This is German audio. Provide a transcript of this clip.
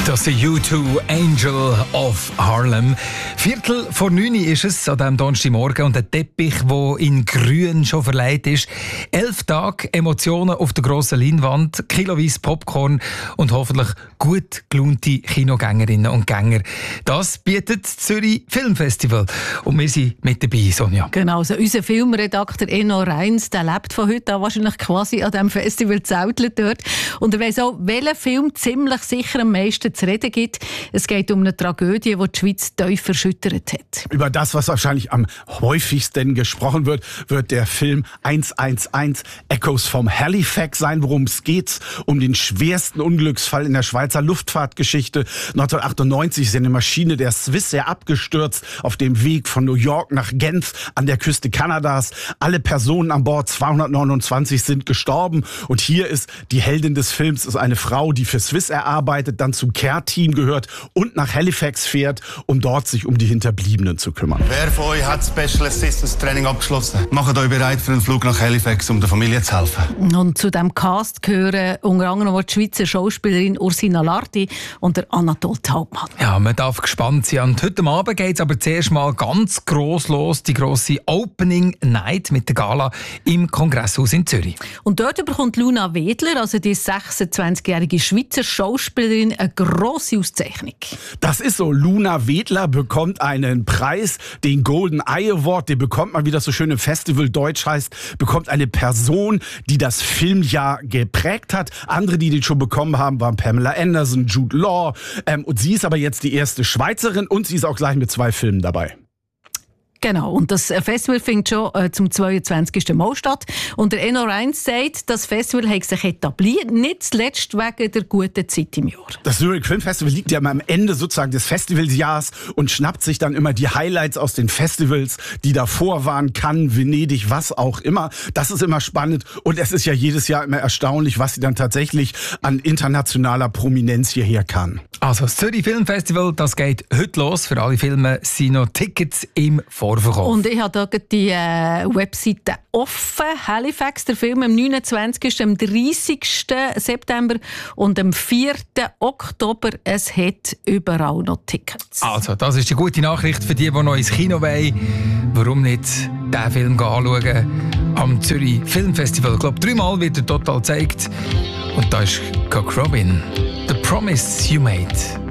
Das ist U2 Angel of Harlem. 8:45 ist es an diesem Donnerstagmorgen und der Teppich, der in grün schon verleiht ist. 11 Tage Emotionen auf der grossen Leinwand, kiloweise Popcorn und hoffentlich gut gelaunte Kinogängerinnen und Gänger. Das bietet das Zürich Filmfestival. Und wir sind mit dabei, Sonja. Genau, also unser Filmredakteur Enno Reins, der lebt von heute an wahrscheinlich quasi an diesem Festival zeltelt dort. Und er weiss auch, welcher Film ziemlich sicher am meisten zu reden gibt. Es geht um eine Tragödie, die die Schweiz tief erschüttert hat. Über das, was wahrscheinlich am häufigsten gesprochen wird, wird der Film 111 Echoes from Halifax sein. Worum es geht? Um den schwersten Unglücksfall in der Schweizer Luftfahrtgeschichte. 1998 ist eine Maschine der Swissair abgestürzt auf dem Weg von New York nach Genf an der Küste Kanadas. Alle Personen an Bord, 229, sind gestorben. Und hier ist die Heldin des Films, ist eine Frau, die für Swissair arbeitet, dann zum Care-Team gehört und nach Halifax fährt, um dort sich um die Hinterbliebenen zu kümmern. Wer von euch hat Special Assistance Training abgeschlossen? Macht euch bereit für einen Flug nach Halifax, um der Familie zu helfen. Und zu diesem Cast gehören unter anderem die Schweizer Schauspielerin Ursina Larti und der Anatol Taubmann. Ja, man darf gespannt sein. Und heute Abend geht es aber zuerst mal ganz gross los, die grosse Opening Night mit der Gala im Kongresshaus in Zürich. Und dort bekommt Luna Wedler, also die 26-jährige Schweizer Schauspielerin, eine grosse Auszeichnung. Das ist so. Luna Wedler bekommt einen Preis, den Golden Eye Award. Den bekommt man, wie das so schön im Festival Deutsch heißt, bekommt eine Person, die das Filmjahr geprägt hat. Andere, die den schon bekommen haben, waren Pamela Anderson, Jude Law. Und sie ist aber jetzt die erste Schweizerin und sie ist auch gleich mit 2 Filmen dabei. Genau, und das Festival findet schon zum 22. Mal statt. Und der Enno Reins sagt, das Festival hat sich etabliert, nicht zuletzt wegen der guten Zeit im Jahr. Das Zürich Filmfestival liegt ja immer am Ende sozusagen des Festivalsjahrs und schnappt sich dann immer die Highlights aus den Festivals, die davor waren, Cannes, Venedig, was auch immer. Das ist immer spannend und es ist ja jedes Jahr immer erstaunlich, was sie dann tatsächlich an internationaler Prominenz hierher kann. Also das Zürich Filmfestival, das geht heute los. Für alle Filme sind noch Tickets im Vorverkauf. Und ich habe hier die Webseite offen. Halifax, der Film am 29., am 30. September und am 4. Oktober. Es hat überall noch Tickets. Also, das ist die gute Nachricht für die noch ins Kino wollen. Warum nicht diesen Film anschauen am Zürich Filmfestival? Ich glaube, 3-mal wird er total gezeigt. Und da ist Cock Robin. The Promise You Made.